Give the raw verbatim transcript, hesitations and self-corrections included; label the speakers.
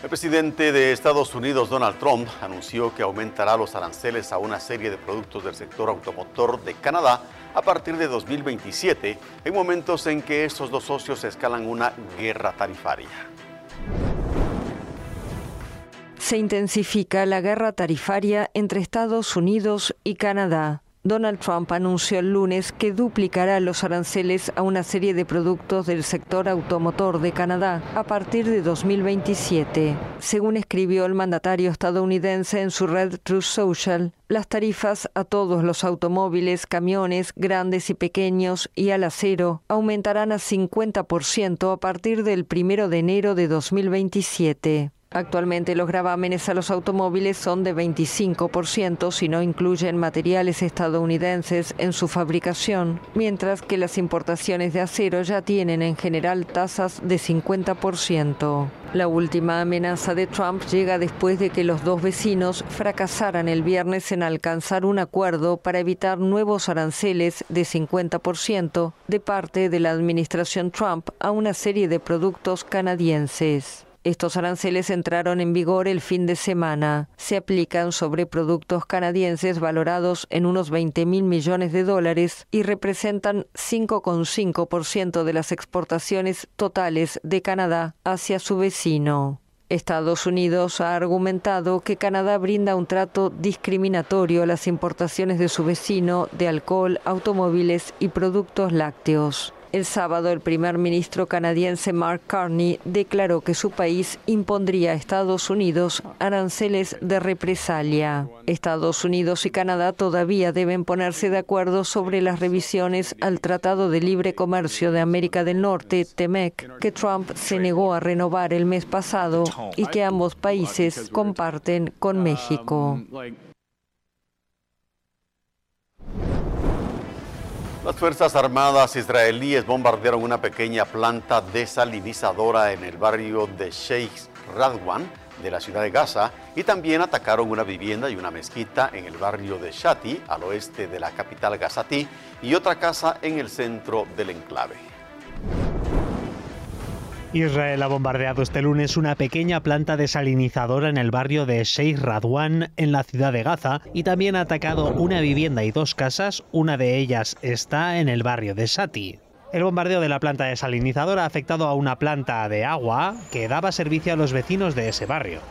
Speaker 1: presidente de Estados Unidos, Donald Trump, anunció que aumentará los aranceles a una serie de productos del sector automotor de Canadá a partir de dos mil veintisiete, en momentos en que estos dos socios escalan una guerra tarifaria.
Speaker 2: Se intensifica la guerra tarifaria entre Estados Unidos y Canadá. Donald Trump anunció el lunes que duplicará los aranceles a una serie de productos del sector automotor de Canadá a partir de dos mil veintisiete. Según escribió el mandatario estadounidense en su red Truth Social, las tarifas a todos los automóviles, camiones, grandes y pequeños y al acero aumentarán a cincuenta por ciento a partir del primero de enero de dos mil veintisiete. Actualmente los gravámenes a los automóviles son de veinticinco por ciento si no incluyen materiales estadounidenses en su fabricación, mientras que las importaciones de acero ya tienen en general tasas de cincuenta por ciento. La última amenaza de Trump llega después de que los dos vecinos fracasaran el viernes en alcanzar un acuerdo para evitar nuevos aranceles de cincuenta por ciento de parte de la administración Trump a una serie de productos canadienses. Estos aranceles entraron en vigor el fin de semana. Se aplican sobre productos canadienses valorados en unos veinte mil millones de dólares y representan cinco coma cinco por ciento de las exportaciones totales de Canadá hacia su vecino. Estados Unidos ha argumentado que Canadá brinda un trato discriminatorio a las importaciones de su vecino de alcohol, automóviles y productos lácteos. El sábado, el primer ministro canadiense Mark Carney declaró que su país impondría a Estados Unidos aranceles de represalia. Estados Unidos y Canadá todavía deben ponerse de acuerdo sobre las revisiones al Tratado de Libre Comercio de América del Norte, T M E C, que Trump se negó a renovar el mes pasado y que ambos países comparten con México.
Speaker 1: Las Fuerzas Armadas israelíes bombardearon una pequeña planta desalinizadora en el barrio de Sheikh Radwan de la ciudad de Gaza y también atacaron una vivienda y una mezquita en el barrio de Shati, al oeste de la capital gazatí, y otra casa en el centro del enclave.
Speaker 3: Israel ha bombardeado este lunes una pequeña planta desalinizadora en el barrio de Sheikh Radwan, en la ciudad de Gaza, y también ha atacado una vivienda y dos casas, una de ellas está en el barrio de Shati. El bombardeo de la planta desalinizadora ha afectado a una planta de agua que daba servicio a los vecinos de ese barrio.